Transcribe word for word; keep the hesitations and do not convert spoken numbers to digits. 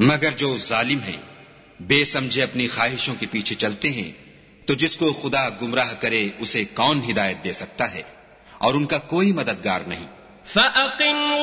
मगर जो जालिम है, बेसमझे अपनी ख्वाहिशों के पीछे चलते हैं, तो जिसको खुदा गुमराह करे उसे कौन हिदायत दे सकता है, और उनका कोई मददगार नहीं।